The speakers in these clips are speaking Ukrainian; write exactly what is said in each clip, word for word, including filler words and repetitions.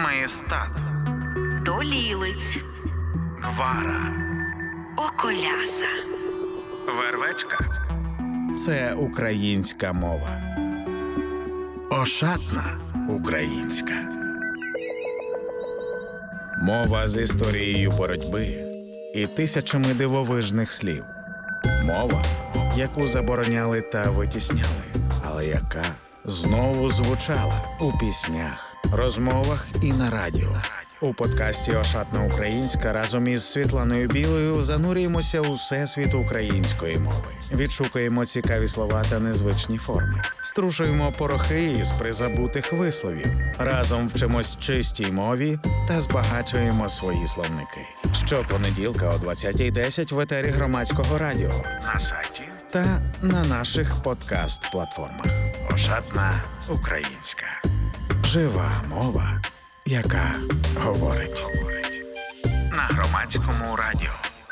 Маєстат, Долілиць, Гвара, Околяса, Вервечка – це українська мова. Ошатна українська. Мова з історією боротьби і тисячами дивовижних слів. Мова, яку забороняли та витісняли, але яка знову звучала у піснях, розмовах і на радіо. У подкасті «Ошатна українська» разом із Світланою Білою занурюємося у всесвіт української мови. Відшукуємо цікаві слова та незвичні форми. Струшуємо порохи із призабутих висловів. Разом вчимось чистій мові та збагачуємо свої словники. Щопонеділка о двадцятій десять в етері Громадського радіо, на сайті та на наших подкаст-платформах. «Ошатна українська». Жива мова, яка говорить. На Громадському радіо.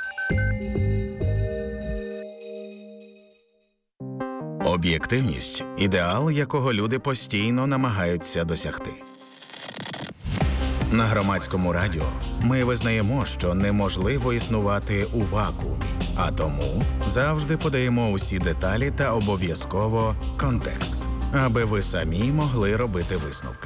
Об'єктивність – ідеал, якого люди постійно намагаються досягти. На Громадському радіо ми визнаємо, що неможливо існувати у вакуумі, а тому завжди подаємо усі деталі та обов'язково контекст, аби ви самі могли робити висновки.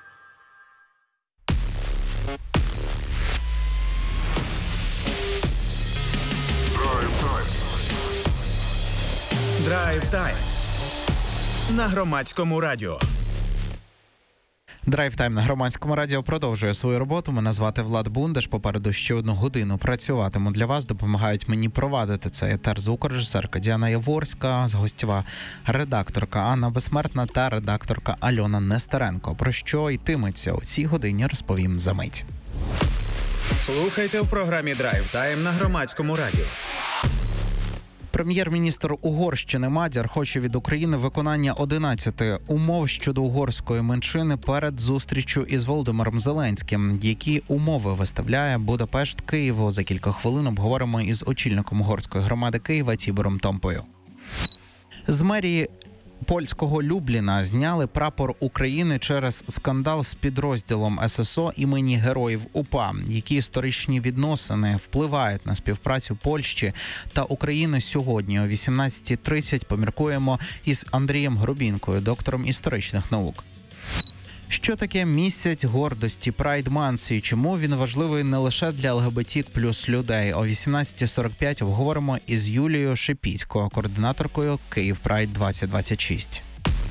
Драйв-тайм на Громадському радіо. Драйв-тайм на Громадському радіо продовжує свою роботу. Мене звати Влад Бундаш. Попереду ще одну годину працюватиму для вас. Допомагають мені провадити цей етер звукорежисерка Діана Яворська, гостєва редакторка Анна Безсмертна та редакторка Альона Нестеренко. Про що йтиметься у цій годині, розповім за мить. Слухайте в програмі «Драйв-тайм» на Громадському радіо. Прем'єр-міністр Угорщини Мадяр хоче від України виконання одинадцяти умов щодо угорської меншини перед зустрічю із Володимиром Зеленським. Які умови виставляє Будапешт Києву? За кілька хвилин обговоримо із очільником угорської громади Києва Тібором Томпою. З мерії польського Любліна зняли прапор України через скандал з підрозділом ес ес о імені Героїв УПА. Які історичні відносини впливають на співпрацю Польщі та України сьогодні о вісімнадцятій тридцять поміркуємо із Андрієм Грубінкою, доктором історичних наук. Що таке місяць гордості Pride Month і чому він важливий не лише для ел ге бе те плюс людей? О вісімнадцятій сорок п'ять обговоримо із Юлією Шепітько, координаторкою Київ Pride двадцять двадцять шість.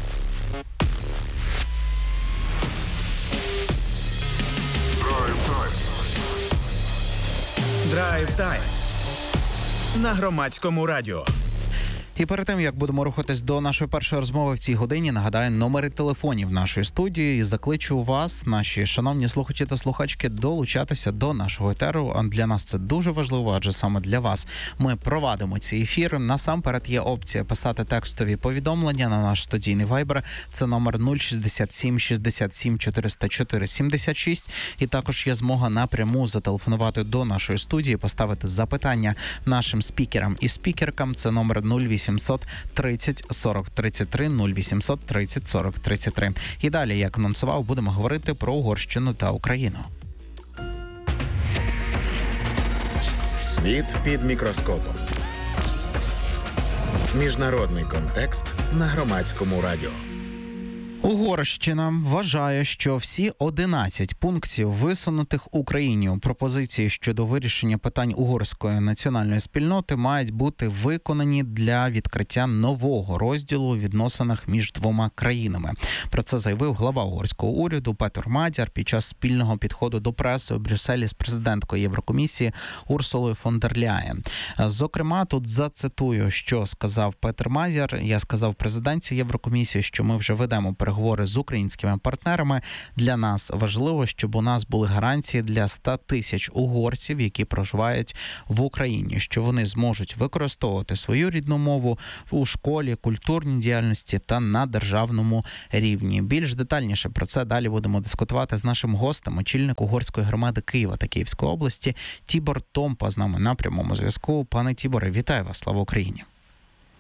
Драйв-тайм на Громадському радіо. І перед тим, як будемо рухатись до нашої першої розмови в цій годині, нагадаю номери телефонів нашої студії і закличу вас, наші шановні слухачі та слухачки, долучатися до нашого етеру. А для нас це дуже важливо, адже саме для вас ми провадимо ці ефіри. Насамперед є опція писати текстові повідомлення на наш студійний вайбер. Це номер нуль шістдесят сім шістдесят сім чотириста чотири сімдесят шість. І також є змога напряму зателефонувати до нашої студії, поставити запитання нашим спікерам і спікеркам. Це номер нуль вісімсот тридцять сорок тридцять три, нуль вісімсот тридцять сорок тридцять три. І далі, як анонсував, будемо говорити про Угорщину та Україну. Світ під мікроскопом. Міжнародний контекст на Громадському радіо. Угорщина вважає, що всі одинадцять пунктів, висунутих Україні у пропозиції щодо вирішення питань угорської національної спільноти, мають бути виконані для відкриття нового розділу у відносинах між двома країнами. Про це заявив глава угорського уряду Петер Мадяр під час спільного підходу до преси у Брюсселі з президенткою Єврокомісії Урсулою фон дер Ляєн. Зокрема, тут зацитую, що сказав Петер Мадяр. Я сказав президентці Єврокомісії, що ми вже ведемо переговори з українськими партнерами. Для нас важливо, щоб у нас були гарантії для ста тисяч угорців, які проживають в Україні, що вони зможуть використовувати свою рідну мову у школі, культурній діяльності та на державному рівні. Більш детальніше про це далі будемо дискутувати з нашим гостем, очільник угорської громади Києва та Київської області Тібор Томпа з нами на прямому зв'язку. Пане Тіборе, вітаю вас, слава Україні!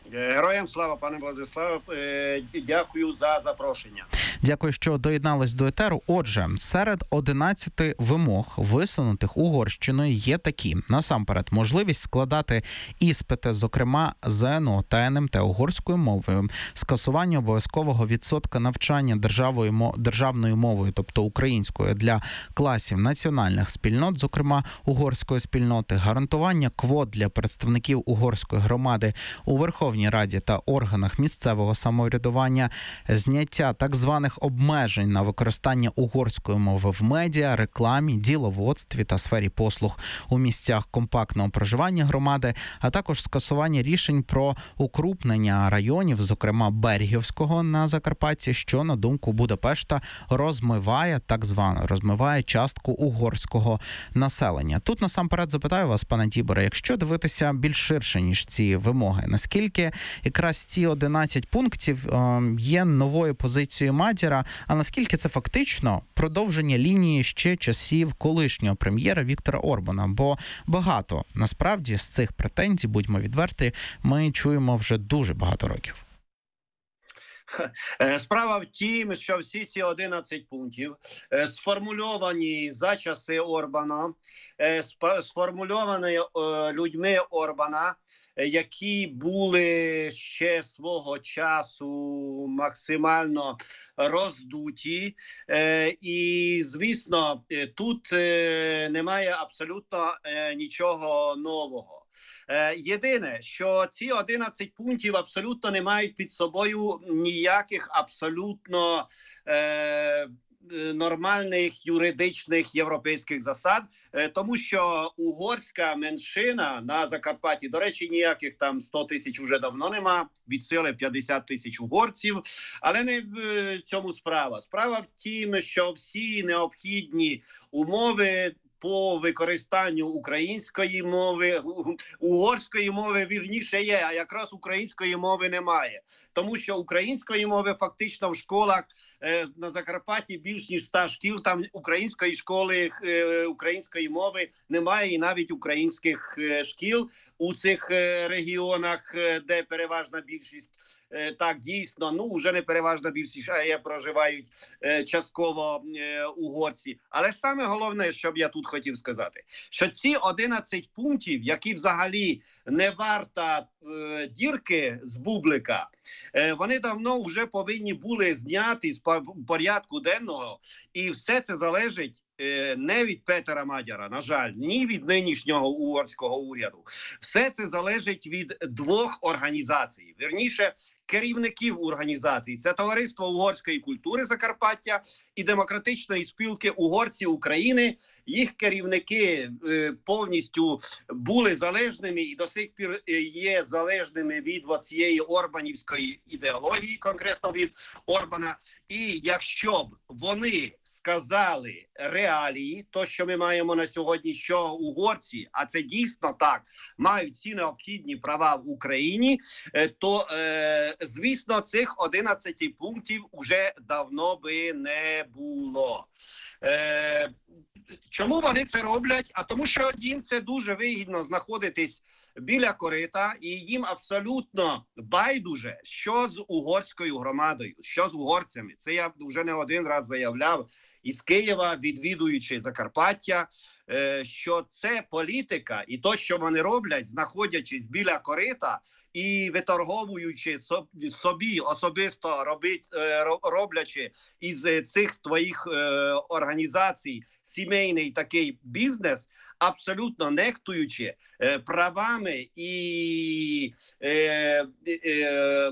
Героям слава, пане Владиславе. Дякую за запрошення. Дякую, що доєднались до етеру. Отже, серед одинадцяти вимог, висунутих Угорщиною, є такі. Насамперед, можливість складати іспити, зокрема ЗНО та ен ем те угорською мовою, скасування обов'язкового відсотка навчання державою, державною мовою, тобто українською, для класів національних спільнот, зокрема угорської спільноти, гарантування квот для представників угорської громади у Верховній Раді та органах місцевого самоврядування, зняття так званих обмежень на використання угорської мови в медіа, рекламі, діловодстві та сфері послуг у місцях компактного проживання громади, а також скасування рішень про укрупнення районів, зокрема Бергівського на Закарпатті, що, на думку Будапешта, розмиває, так звано, розмиває частку угорського населення. Тут насамперед запитаю вас, пане Тіборе, якщо дивитися більш ширше, ніж ці вимоги, наскільки якраз ці одинадцять пунктів е, є новою позицією Мадяра, а наскільки це фактично продовження лінії ще часів колишнього прем'єра Віктора Орбана? Бо багато, насправді, з цих претензій, будьмо відверті, ми чуємо вже дуже багато років. Справа в тім, що всі ці одинадцять пунктів сформульовані за часи Орбана, сформульовані людьми Орбана, які були ще свого часу максимально роздуті. І, звісно, тут немає абсолютно нічого нового. Єдине, що ці одинадцять пунктів абсолютно не мають під собою ніяких абсолютно е, нормальних юридичних європейських засад, е, тому що угорська меншина на Закарпатті, до речі, ніяких там сто тисяч вже давно нема, від сили п'ятдесят тисяч угорців, але не в цьому справа. Справа в тім, що всі необхідні умови по використанню української мови, угорської мови, вірніше, є, а якраз української мови немає. Тому що української мови фактично в школах е, на Закарпатті більш ніж ста шкіл, там української школи, е, української мови немає, і навіть українських е, шкіл у цих е, регіонах, е, де переважна більшість, е, так, дійсно, ну, вже не переважна більшість, а є, проживають е, частково е, угорці. Але саме головне, що б я тут хотів сказати, що ці одинадцять пунктів, які взагалі не варта е, дірки з бублика, е, вони давно вже повинні були зняти з порядку денного, і все це залежить не від Петера Мадяра, на жаль, ні від нинішнього угорського уряду. Все це залежить від двох організацій. Вірніше, керівників організацій. Це Товариство угорської культури Закарпаття і Демократичної спілки угорців України. Їх керівники е, повністю були залежними і до сих пір є залежними від цієї орбанівської ідеології, конкретно від Орбана. І якщо б вони сказали реалії, то, що ми маємо на сьогодні, що угорці, а це дійсно так, мають всі необхідні права в Україні, то, е, звісно, цих одинадцять пунктів уже давно би не було. Е, чому вони це роблять? А тому, що їм це дуже вигідно знаходитись біля корита, і їм абсолютно байдуже, що з угорською громадою, що з угорцями. Це я вже не один раз заявляв із Києва, відвідуючи Закарпаття, що це політика і то, що вони роблять, знаходячись біля корита і виторговуючи собі особисто, робить, роблячи із цих твоїх організацій сімейний такий бізнес, абсолютно нехтуючи е, правами і е, е,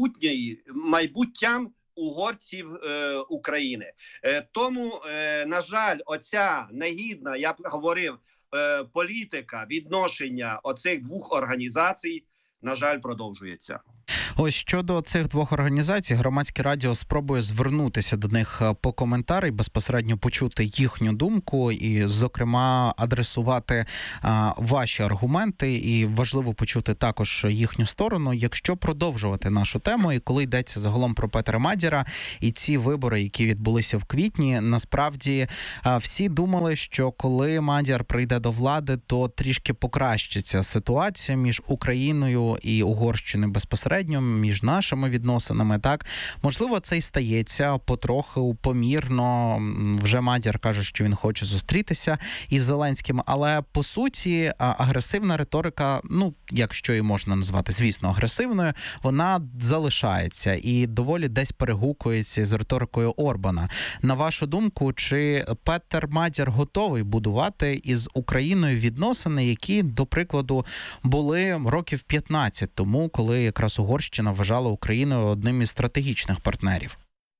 майбуттям угорців е, України. Е, тому, е, на жаль, оця негідна, я б говорив, е, політика відношення оцих двох організацій, на жаль, продовжується. Ось щодо цих двох організацій, Громадське радіо спробує звернутися до них по коментарі, безпосередньо почути їхню думку і, зокрема, адресувати а, ваші аргументи. І важливо почути також їхню сторону, якщо продовжувати нашу тему. І коли йдеться загалом про Петера Мадяра і ці вибори, які відбулися в квітні, насправді а, всі думали, що коли Мадяр прийде до влади, то трішки покращиться ситуація між Україною і Угорщиною безпосередньо, між нашими відносинами, так? Можливо, це й стається потроху, помірно. Вже Мадяр каже, що він хоче зустрітися із Зеленським, але, по суті, агресивна риторика, ну, якщо її можна назвати, звісно, агресивною, вона залишається і доволі десь перегукується з риторикою Орбана. На вашу думку, чи Петер Мадяр готовий будувати із Україною відносини, які, до прикладу, були років п'ятнадцять тому, коли якраз Угорщина вважала Україну одним із стратегічних партнерів?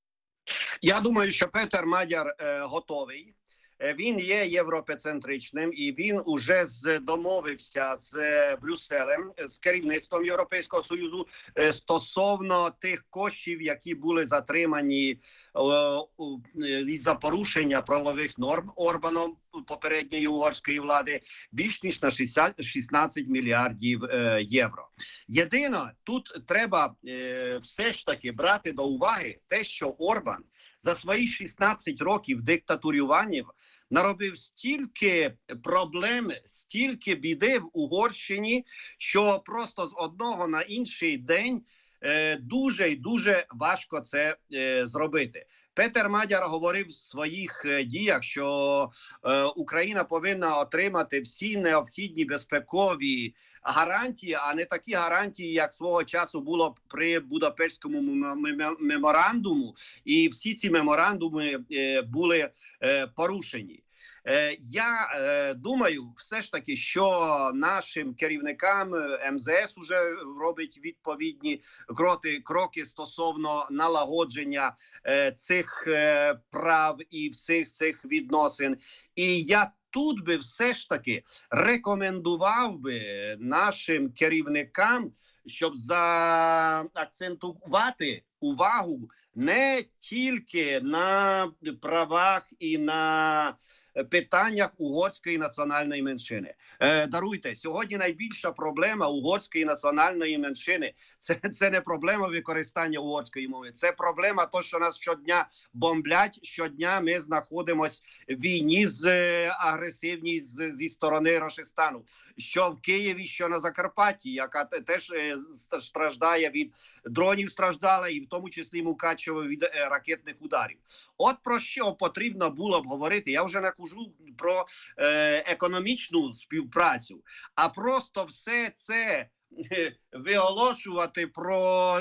Я думаю, що Петер Мадяр е, готовий. Е, Він є європецентричним і він уже з, домовився з е, Брюсселем, з керівництвом Європейського Союзу е, стосовно тих коштів, які були затримані із-за порушення правових норм Орбаном попередньої угорської влади, більш ніж на шістнадцять мільярдів е, євро. Єдине, тут треба е, все ж таки брати до уваги те, що Орбан за свої шістнадцять років диктатурювання наробив стільки проблем, стільки біди в Угорщині, що просто з одного на інший день е, дуже і дуже важко це е, зробити. Петер Мадяр говорив в своїх діях, що е, Україна повинна отримати всі необхідні безпекові гарантії, а не такі гарантії, як свого часу було при Будапештському меморандуму, і всі ці меморандуми е, були е, порушені. Е, я е, думаю, все ж таки, що нашим керівникам ем зе ес уже робить відповідні кроки, кроки стосовно налагодження е, цих е, прав і всіх цих відносин. І я тут би все ж таки рекомендував би нашим керівникам, щоб заакцентувати увагу не тільки на правах і на питаннях угорської національної меншини. Е, даруйте, сьогодні найбільша проблема угорської національної меншини це, це не проблема використання угорської мови, це проблема того, що нас щодня бомблять, щодня ми знаходимося в війні з агресивній з, зі сторони Рашистану. Що в Києві, що на Закарпатті, яка теж е, страждає від дронів, страждала, і в тому числі Мукачево від е, ракетних ударів. От про що потрібно було б говорити, я вже не кажу про е, економічну співпрацю, а просто все це е, виголошувати про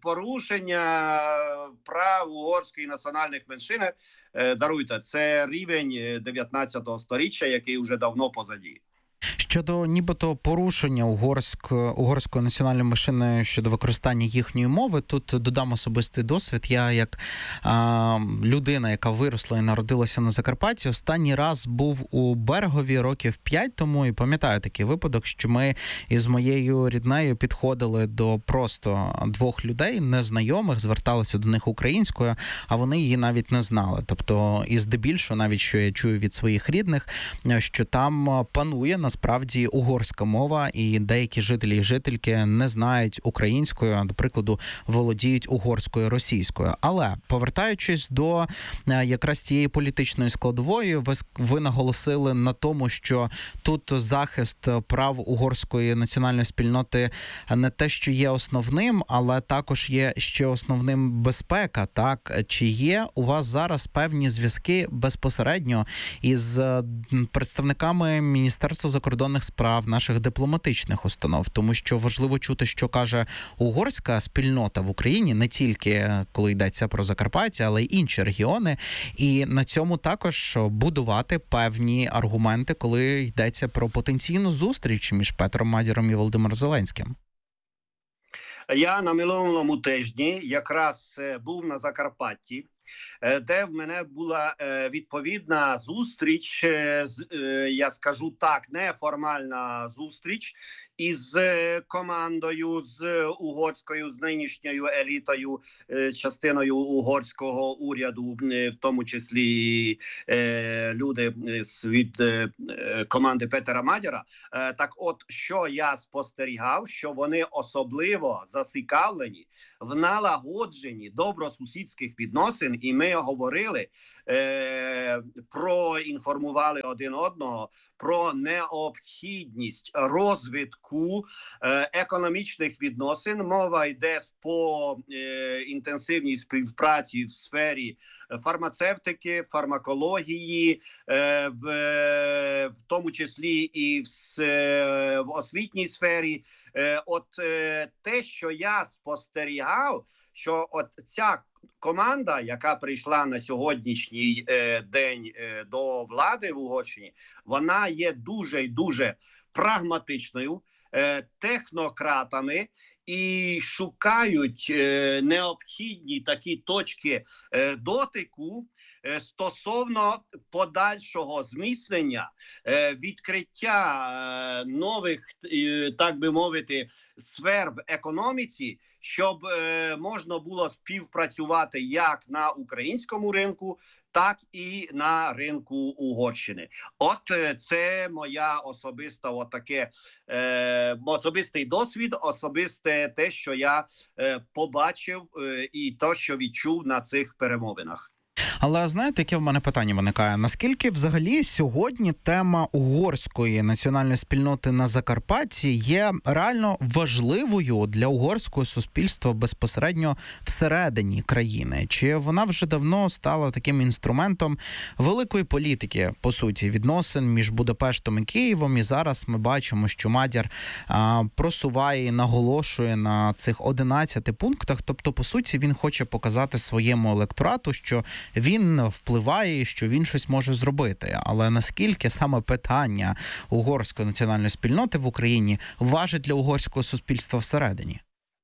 порушення прав угорської національних меншин, е, даруйте, це рівень дев'ятнадцятого сторіччя, який вже давно позаді. Щодо нібито порушення угорської, угорської національної меншини щодо використання їхньої мови, тут додам особистий досвід. Я як а, людина, яка виросла і народилася на Закарпатті, останній раз був у Берегові років п'ять тому і пам'ятаю такий випадок, що ми із моєю ріднею підходили до просто двох людей, незнайомих, зверталися до них українською, а вони її навіть не знали. Тобто, і здебільшого, навіть що я чую від своїх рідних, що там панує насправді угорська мова, і деякі жителі і жительки не знають українською, а, до прикладу, володіють угорською, російською. Але, повертаючись до якраз цієї політичної складової, ви, ви наголосили на тому, що тут захист прав угорської національної спільноти не те, що є основним, але також є ще основним безпека, так? Чи є у вас зараз певні зв'язки безпосередньо із представниками Міністерства закордонних справ, наших дипломатичних установ, тому що важливо чути, що каже угорська спільнота в Україні, не тільки коли йдеться про Закарпаття, але й інші регіони, і на цьому також будувати певні аргументи, коли йдеться про потенційну зустріч між Петром Мадяром і Володимиром Зеленським. Я на минулому тижні якраз був на Закарпатті, де в мене була відповідна зустріч, я скажу так, неформальна зустріч із командою, з угорською, з нинішньою елітою, частиною угорського уряду, в тому числі люди від команди Петера Мадяра. Так от, що я спостерігав, що вони особливо зацікавлені в налагодженні добросусідських відносин, і ми говорили, е, проінформували один одного про необхідність розвитку е, економічних відносин. Мова йде по е, інтенсивній співпраці в сфері фармацевтики, фармакології, е, в, в тому числі і в, в освітній сфері. Е, от е, те, що я спостерігав, що от ця команда, яка прийшла на сьогоднішній е, день е, до влади в Угорщині, вона є дуже і дуже прагматичною, е, технократами, і шукають е, необхідні такі точки е, дотику е, стосовно подальшого зміцнення, е, відкриття е, нових, е, так би мовити, сфер в економіці, щоб е, можна було співпрацювати як на українському ринку, так і на ринку Угорщини. От е, це моя особиста отаке, е, особистий досвід, особисте те, що я е, побачив е, і те, що відчув на цих перемовинах. Але знаєте, яке в мене питання виникає? Наскільки взагалі сьогодні тема угорської національної спільноти на Закарпатті є реально важливою для угорського суспільства безпосередньо всередині країни? Чи вона вже давно стала таким інструментом великої політики, по суті, відносин між Будапештом і Києвом? І зараз ми бачимо, що Мадяр а, просуває і наголошує на цих одинадцяти пунктах. Тобто, по суті, він хоче показати своєму електорату, що він впливає, що він щось може зробити. Але наскільки саме питання угорської національної спільноти в Україні важить для угорського суспільства всередині?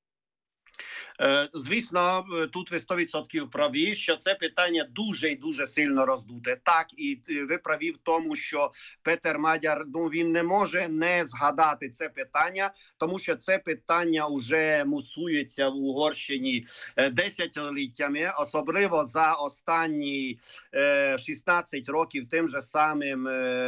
Звісно, тут ви сто відсотків праві, що це питання дуже і дуже сильно роздуте. Так, і ви праві в тому, що Петер Мадяр, ну, він не може не згадати це питання, тому що це питання вже мусується в Угорщині десятиліттями, особливо за останні шістнадцять років тим же самим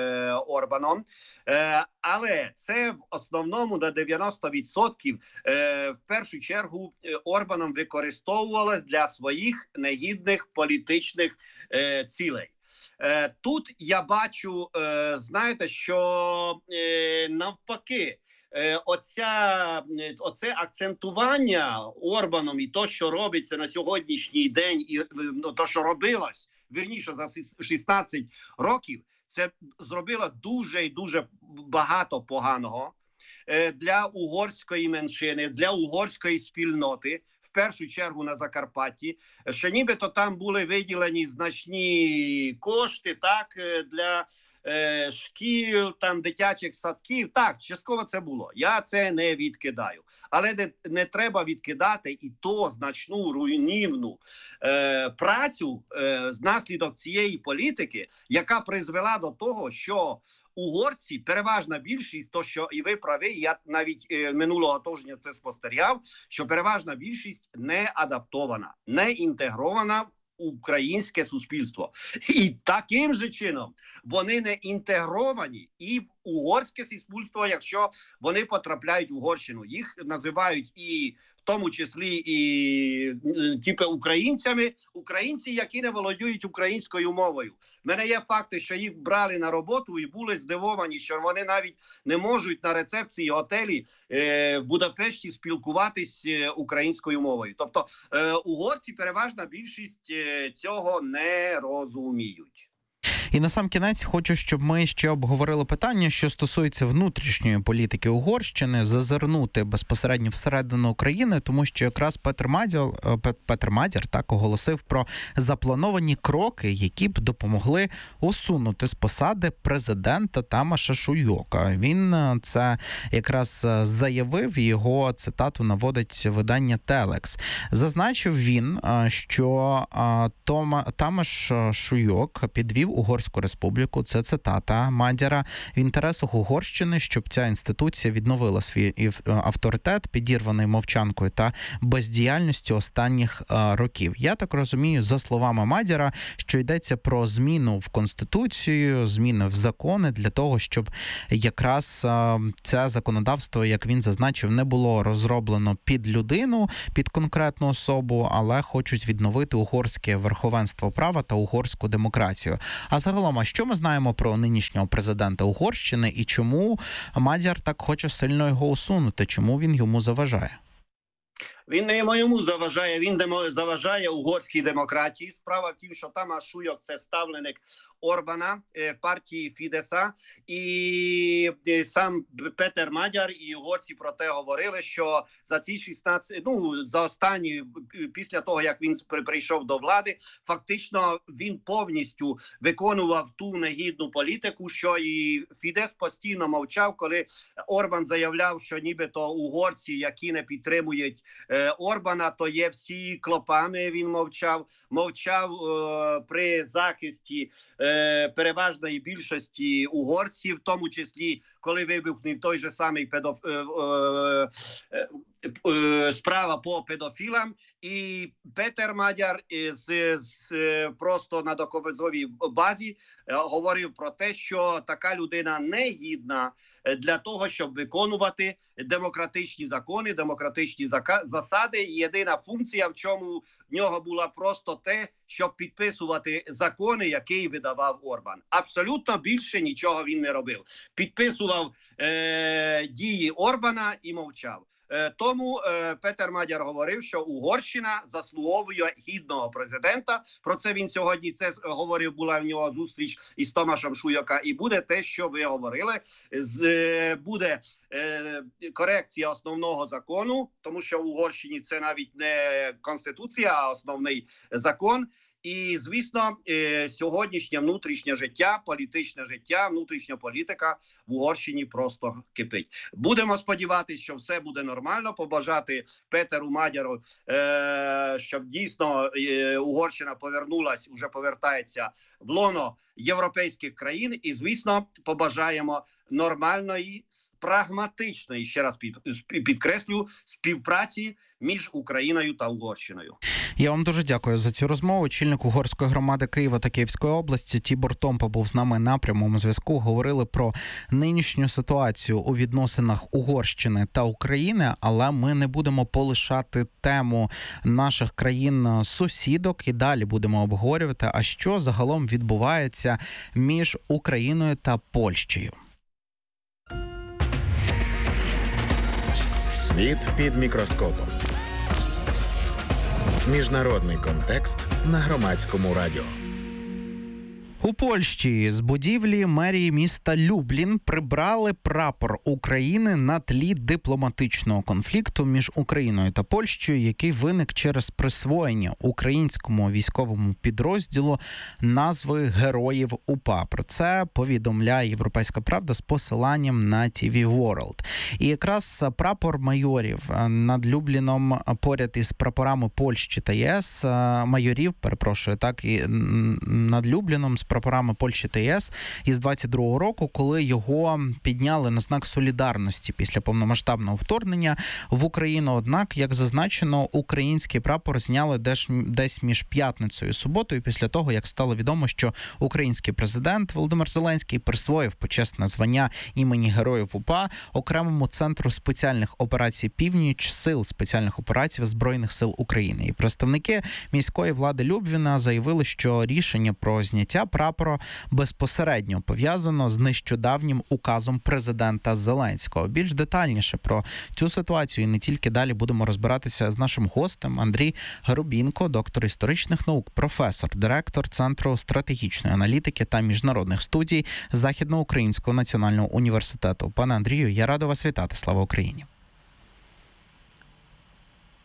Орбаном. Е, але це в основному на дев'яносто відсотків е, в першу чергу Орбаном використовувалось для своїх негідних політичних е, цілей. Е, тут я бачу, е, знаєте, що е, навпаки, е, оця, оце акцентування Орбаном і то, що робиться на сьогоднішній день, і ну, то, що робилось, вірніше, за шістнадцять років, це зробило дуже і дуже багато поганого для угорської меншини, для угорської спільноти, в першу чергу на Закарпатті, що нібито там були виділені значні кошти, так, для е, шкіл, там, дитячих садків. Так, частково це було. Я це не відкидаю. Але не, не треба відкидати і то значну руйнівну е, працю е, наслідок цієї політики, яка призвела до того, що угорці, переважна більшість, то що і ви праві, я навіть е, минулого тижня це спостерігав, що переважна більшість не адаптована, не інтегрована в українське суспільство. І таким же чином вони не інтегровані і в угорське суспільство, якщо вони потрапляють в Угорщину. Їх називають і в тому числі і типу українцями, українці, які не володіють українською мовою. В мене є факти, що їх брали на роботу і були здивовані, що вони навіть не можуть на рецепції готелі е, в Будапешті спілкуватись е, українською мовою. Тобто е, угорці, переважна більшість е, цього не розуміють. І на сам кінець хочу, щоб ми ще обговорили питання, що стосується внутрішньої політики Угорщини, зазирнути безпосередньо всередину України, тому що якраз Петер Мадяр, Петер Мадяр так оголосив про заплановані кроки, які б допомогли усунути з посади президента Тамаша Шуйока. Він це якраз заявив, його цитату наводить видання Телекс. Зазначив він, що Тамаш Шуйок підвів угорську Угорську республіку. Це цитата Мадяра. В інтересах Угорщини, щоб ця інституція відновила свій авторитет, підірваний мовчанкою та бездіяльністю останніх років. Я так розумію, за словами Мадяра, що йдеться про зміну в Конституцію, зміни в закони для того, щоб якраз це законодавство, як він зазначив, не було розроблено під людину, під конкретну особу, але хочуть відновити угорське верховенство права та угорську демократію. А загалом, а що ми знаємо про нинішнього президента Угорщини і чому Мадяр так хоче сильно його усунути? Чому він йому заважає? Він не йому заважає, він демо, заважає угорській демократії. Справа в тім, що Тамаш Súlyog – це ставленик Орбана в партії Фідеса. І сам Петер Мадяр і угорці про те говорили, що за ті шістнадцять, ну, за останні, після того, як він прийшов до влади, фактично він повністю виконував ту негідну політику, що і Фідес постійно мовчав, коли Орбан заявляв, що нібито угорці, які не підтримують Орбана, то є всі клопами, він мовчав. Мовчав е, при захисті е, переважної більшості угорців, в тому числі, коли вибухнув той же самий педоф... е, е, е, справа по педофілам. І Петер Мадяр з, з, просто на доказовій базі говорив про те, що така людина не гідна для того, щоб виконувати демократичні закони, демократичні засади. І єдина функція, в чому в нього була просто те, щоб підписувати закони, які видавав Орбан. Абсолютно більше нічого він не робив. Підписував е, дії Орбана і мовчав. Тому е, Петер Мадяр говорив, що Угорщина заслуговує гідного президента. Про це він сьогодні це говорив, була в нього зустріч із Томашем Súlyogом. І буде те, що ви говорили. З, е, буде е, корекція основного закону, тому що в Угорщині це навіть не конституція, а основний закон. І, звісно, сьогоднішнє внутрішнє життя, політичне життя, внутрішня політика в Угорщині просто кипить. Будемо сподіватися, що все буде нормально, побажати Петеру Мадяру, щоб дійсно Угорщина повернулась, вже повертається в лоно європейських країн. І, звісно, побажаємо нормальної, прагматичної, ще раз підкреслю, співпраці між Україною та Угорщиною. Я вам дуже дякую за цю розмову. Очільник угорської громади Києва та Київської області Тібор Томпа був з нами на прямому зв'язку. Говорили про нинішню ситуацію у відносинах Угорщини та України, але ми не будемо полишати тему наших країн-сусідок і далі будемо обговорювати, а що загалом відбувається між Україною та Польщею. Світ під мікроскопом. Міжнародний контекст на Громадському радіо. У Польщі з будівлі мерії міста Люблін прибрали прапор України на тлі дипломатичного конфлікту між Україною та Польщею, який виник через присвоєння українському військовому підрозділу назви Героїв УПА. Про це повідомляє Європейська Правда з посиланням на ті ві World. І якраз прапор майорів над Любліном поряд із прапорами Польщі та ЄС, майорів, перепрошую, так, і над Любліном з прапорами Польщі та ЄС із двадцять другого року, коли його підняли на знак солідарності після повномасштабного вторгнення в Україну. Однак, як зазначено, український прапор зняли десь між п'ятницею і суботою, після того, як стало відомо, що український президент Володимир Зеленський присвоїв почесне звання імені Героїв УПА окремому центру спеціальних операцій «Північ» Сил спеціальних операцій Збройних сил України. І представники міської влади Любліна заявили, що рішення про зняття прапора безпосередньо пов'язано з нещодавнім указом президента Зеленського. Більш детальніше про цю ситуацію і не тільки далі будемо розбиратися з нашим гостем Андрій Гарубінко, доктор історичних наук, професор, директор Центру стратегічної аналітики та міжнародних студій Західноукраїнського національного університету. Пане Андрію, я рада вас вітати. Слава Україні!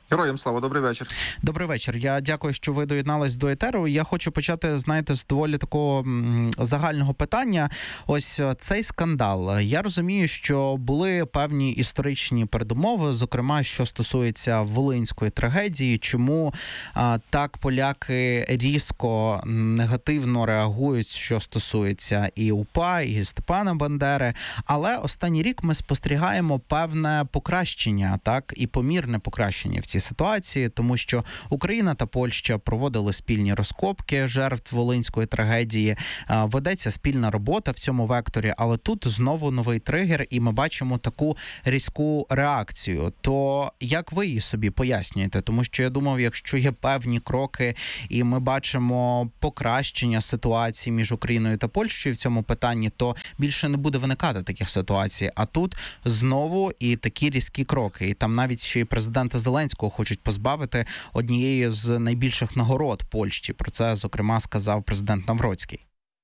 Героям слава, добрий вечір. Добрий вечір. Я дякую, що ви доєднались до етеру. Я хочу почати, знаєте, з доволі такого загального питання. Ось цей скандал. Я розумію, що були певні історичні передумови, зокрема, що стосується Волинської трагедії, чому а, так поляки різко негативно реагують, що стосується і УПА, і Степана Бандери. Але останній рік ми спостерігаємо певне покращення, так, і помірне покращення в цій ситуації, тому що Україна та Польща проводили спільні розкопки жертв Волинської трагедії, ведеться спільна робота в цьому векторі, але тут знову новий тригер, і ми бачимо таку різку реакцію. То як ви її собі пояснюєте? Тому що я думав, якщо є певні кроки, і ми бачимо покращення ситуації між Україною та Польщею в цьому питанні, то більше не буде виникати таких ситуацій. А тут знову і такі різкі кроки. І там навіть ще й президента Зеленського хочуть позбавити однієї з найбільших нагород Польщі. Про це, зокрема, сказав президент Навроцький.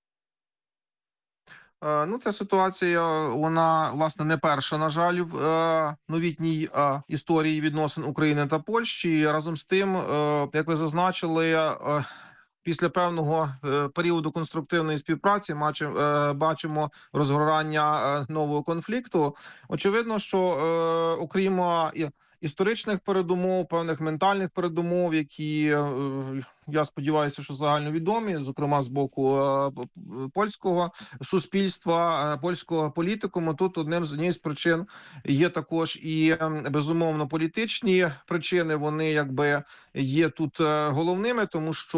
Ну, ця ситуація, вона, власне, не перша, на жаль, в е, новітній е, історії відносин України та Польщі. І разом з тим, е, як ви зазначили, е, після певного е, періоду конструктивної співпраці бачимо, е, бачимо розгорання е, нового конфлікту. Очевидно, що е, окрім е, історичних передумов, певних ментальних передумов, які, е, я сподіваюся, що загальновідомі, зокрема з боку е, польського суспільства, е, польського політикуму, тут одним з однією з причин є також і, е, безумовно, політичні причини. Вони, якби, є тут е, головними, тому що,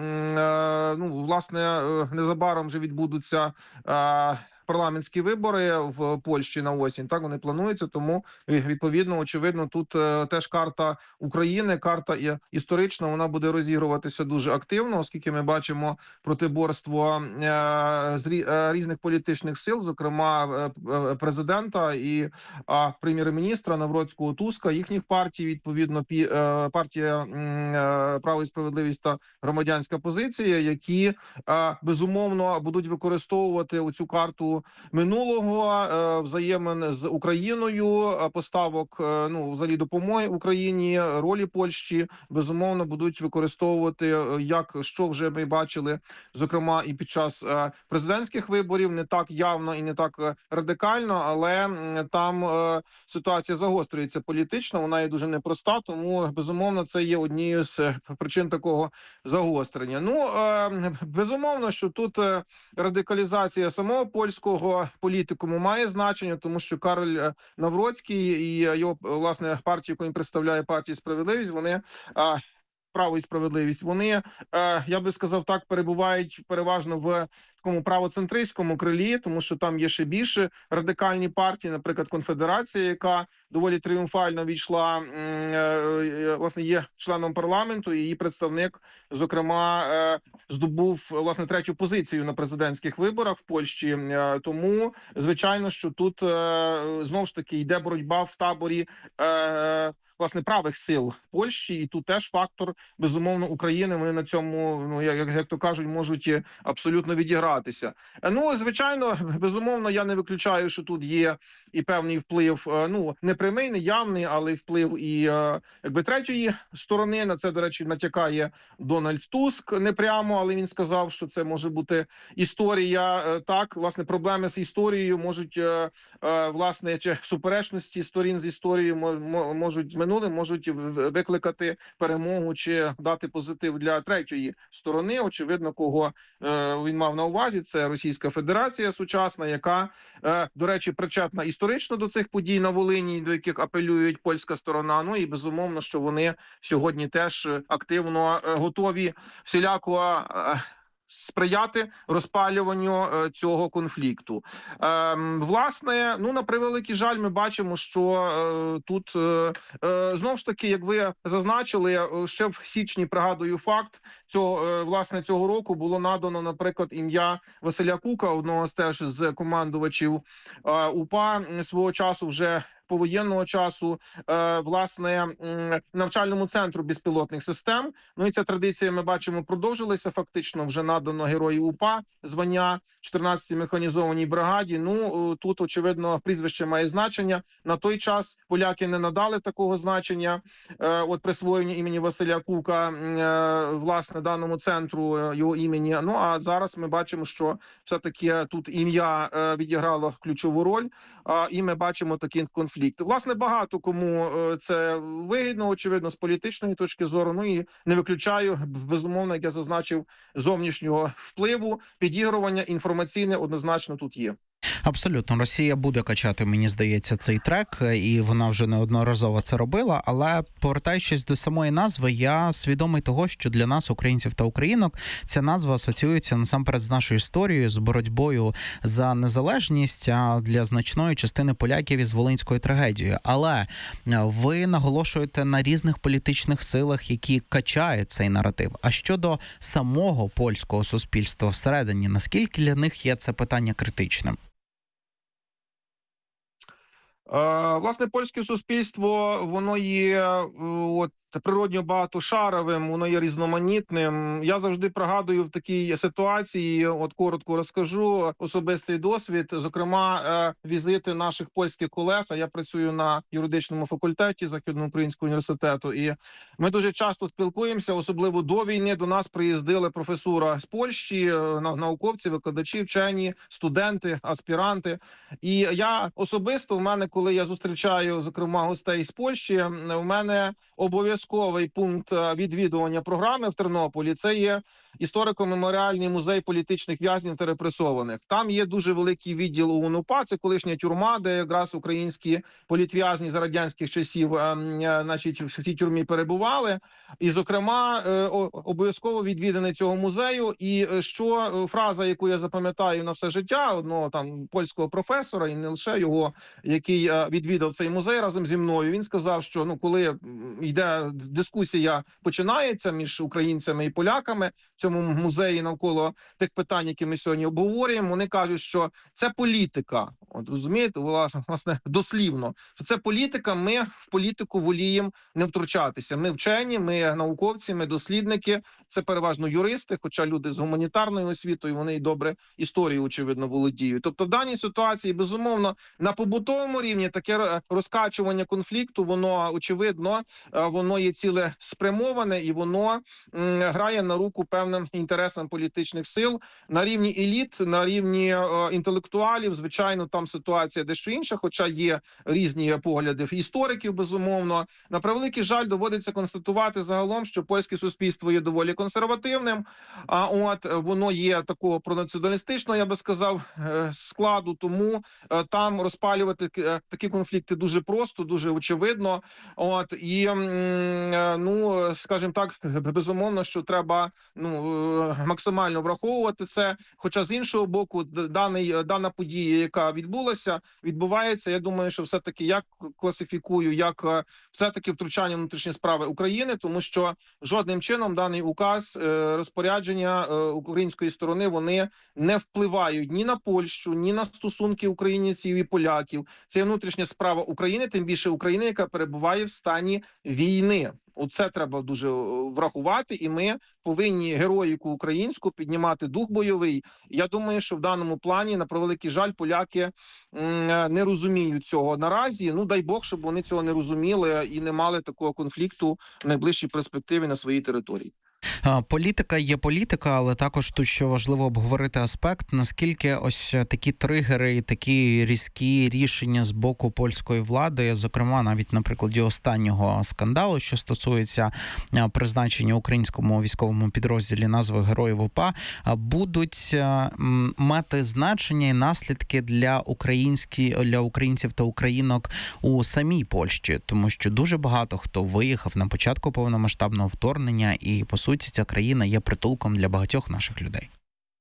е, ну, власне, е, незабаром вже відбудуться е, парламентські вибори в Польщі на осінь. Так, вони плануються, тому, відповідно, очевидно, тут е, теж карта України, карта е, історична, вона буде розігруватися дуже активно, оскільки ми бачимо протиборство е, з рі, е, різних політичних сил, зокрема е, президента і е, прем'єр-міністра Навроцького, Туска, їхніх партій, відповідно, пі, е, партія е, «Право і справедливість» та «Громадянська позиція», які е, безумовно будуть використовувати оцю карту минулого, взаємин з Україною, поставок, ну, взагалі допомоги Україні, ролі Польщі, безумовно, будуть використовувати, як, що вже ми бачили, зокрема, і під час президентських виборів, не так явно і не так радикально, але там ситуація загострюється політично, вона є дуже непроста, тому, безумовно, це є однією з причин такого загострення. Ну, безумовно, що тут радикалізація самого польського політикуму має значення, тому що Кароль Навроцький і його, власне, партія, яку він представляє, партія «Справедливість», вони, «Право і справедливість», вони, я би сказав так, перебувають переважно в такому правоцентристському крилі, тому що там є ще більше радикальні партії, наприклад, Конфедерація, яка доволі тріумфально війшла, власне, є членом парламенту, і її представник, зокрема, здобув, власне, третю позицію на президентських виборах в Польщі. Тому, звичайно, що тут, знову ж таки, йде боротьба в таборі, власне, правих сил Польщі, і тут теж фактор, безумовно, України, вони на цьому, ну, як, як то кажуть, можуть абсолютно відігратися. Ну, звичайно, безумовно, я не виключаю, що тут є і певний вплив, ну, не прямий, не явний, але вплив і, якби, третьої сторони. На це, до речі, натякає Дональд Туск непрямо, але він сказав, що це може бути історія. Так, власне, проблеми з історією можуть, власне, чи суперечності сторін з історією можуть з минулим, можуть викликати перемогу чи дати позитив для третьої сторони. Очевидно, кого він мав на увазі, це Російська Федерація сучасна, яка, до речі, причетна історично до цих подій на Волині, до яких апелюють польська сторона. Ну і, безумовно, що вони сьогодні теж активно готові всіляко сприяти розпалюванню е, цього конфлікту. Е, власне, ну, на превеликий жаль, ми бачимо, що е, тут, е, е, знову ж таки, як ви зазначили, ще в січні, пригадую факт, цього, е, власне, цього року було надано, наприклад, ім'я Василя Кука, одного з теж з командувачів е, УПА свого часу вже повоєнного часу е, власне навчальному центру безпілотних систем. Ну і ця традиція, ми бачимо, продовжилася. Фактично вже надано герою УПА звання чотирнадцятій механізованій бригаді. Ну тут очевидно прізвище має значення. На той час поляки не надали такого значення. Е, от присвоєння імені Василя Кука е, власне даному центру його імені. Ну а зараз ми бачимо, що все-таки тут ім'я е, відіграло ключову роль, е, і ми бачимо такий конфлікт. Власне, багато кому е, це вигідно, очевидно, з політичної точки зору. Ну і не виключаю, безумовно, як я зазначив, зовнішнього впливу, підігрування інформаційне однозначно тут є. Абсолютно. Росія буде качати, мені здається, цей трек, і вона вже неодноразово це робила, але повертаючись до самої назви, я свідомий того, що для нас, українців та українок, ця назва асоціюється насамперед з нашою історією, з боротьбою за незалежність, а для значної частини поляків із Волинською трагедією. Але ви наголошуєте на різних політичних силах, які качають цей наратив. А щодо самого польського суспільства всередині, наскільки для них є це питання критичним? Власне, польське суспільство, воно є от природньо багатошаровим, воно є різноманітним. Я завжди пригадую в такій ситуації, от коротко розкажу, особистий досвід, зокрема, візити наших польських колег. Я працюю на юридичному факультеті Західноукраїнського університету, і ми дуже часто спілкуємося, особливо до війни. До нас приїздили професура з Польщі, науковці, викладачі, вчені, студенти, аспіранти. І я особисто, в мене, коли я зустрічаю, зокрема, гостей з Польщі, в мене обов'язково Обов'язковий пункт відвідування програми в Тернополі – це є історико-меморіальний музей політичних в'язнів та репресованих. Там є дуже великий відділ ОУН-УПА, це колишня тюрма, де якраз українські політв'язні за радянських часів, значить, в цій тюрмі перебували. І, зокрема, обов'язково відвідини цього музею. І що фраза, яку я запам'ятаю на все життя, одного там польського професора, і не лише його, який відвідав цей музей разом зі мною, він сказав, що ну коли йде дискусія починається між українцями і поляками в цьому музеї навколо тих питань, які ми сьогодні обговорюємо, вони кажуть, що це політика. От розумієте, власне, дослівно, що це політика, ми в політику воліємо не втручатися. Ми вчені, ми науковці, ми дослідники, це переважно юристи, хоча люди з гуманітарною освітою, вони й добре історію, очевидно, володіють. Тобто в даній ситуації, безумовно, на побутовому рівні таке розкачування конфлікту, воно, очевидно, воно є цілеспрямоване і воно м, грає на руку певним інтересам політичних сил. На рівні еліт, на рівні е, інтелектуалів, звичайно, там ситуація дещо інша, хоча є різні погляди істориків, безумовно. На превеликий жаль, доводиться констатувати загалом, що польське суспільство є доволі консервативним, а от воно є такого пронаціоналістичного, я би сказав, складу, тому е, там розпалювати е, такі конфлікти дуже просто, дуже очевидно. От, і ну, скажімо так, безумовно, що треба ну максимально враховувати це. Хоча з іншого боку, даний дана подія, яка відбулася, відбувається. Я думаю, що все таки я класифікую як все таки втручання в внутрішні справи України, тому що жодним чином даний указ, розпорядження української сторони, вони не впливають ні на Польщу, ні на стосунки українців і поляків. Це внутрішня справа України, тим більше України, яка перебуває в стані війни. Оце треба дуже врахувати, і ми повинні героїку українську піднімати дух бойовий. Я думаю, що в даному плані, на превеликий жаль, поляки не розуміють цього наразі. Ну, дай Бог, щоб вони цього не розуміли і не мали такого конфлікту в найближчій перспективі на своїй території. Політика є політика, але також тут ще важливо обговорити аспект, наскільки ось такі тригери і такі різкі рішення з боку польської влади, зокрема навіть на прикладі останнього скандалу, що стосується призначення українському військовому підрозділі назви Героїв УПА, будуть мати значення і наслідки для українські, для українців та українок у самій Польщі, тому що дуже багато хто виїхав на початку повномасштабного вторгнення і, по суті, ця країна є притулком для багатьох наших людей.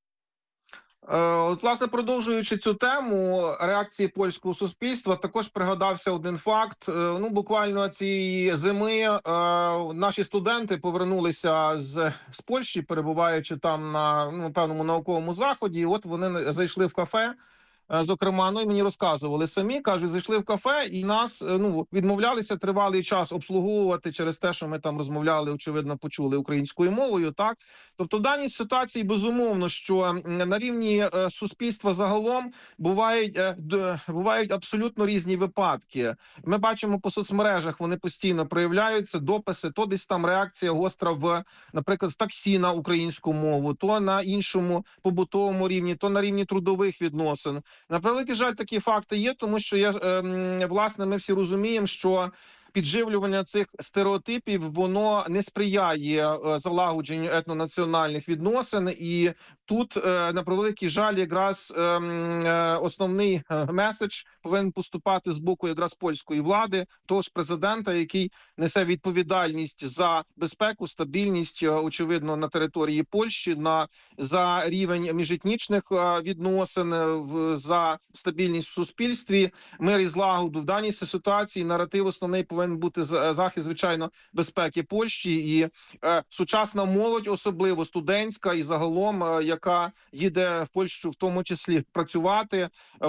От, власне, продовжуючи цю тему реакції польського суспільства, також пригадався один факт. Ну, буквально цієї зими наші студенти повернулися з, з Польщі, перебуваючи там на ну, певному науковому заході. І от вони зайшли в кафе, зокрема, ну і мені розказували самі, кажуть, зайшли в кафе і нас ну відмовлялися тривалий час обслуговувати через те, що ми там розмовляли, очевидно, почули українською мовою. Так, тобто в даній ситуації безумовно, що на рівні суспільства загалом бувають бувають абсолютно різні випадки. Ми бачимо по соцмережах, вони постійно проявляються, дописи, то десь там реакція гостра в, наприклад, в таксі на українську мову, то на іншому побутовому рівні, то на рівні трудових відносин. На превеликий жаль, такі факти є, тому що я власне ми всі розуміємо, що підживлювання цих стереотипів, воно не сприяє залагодженню етнонаціональних відносин, і тут, на превеликий жаль, якраз основний меседж повинен поступати з боку якраз польської влади, того ж президента, який несе відповідальність за безпеку, стабільність, очевидно, на території Польщі, на за рівень міжетнічних відносин, за стабільність в суспільстві, мир і злагоду. В даній ситуації наратив основний повинен бути захист, звичайно, безпеки Польщі, і е, сучасна молодь, особливо студентська і загалом, е, яка їде в Польщу в тому числі працювати,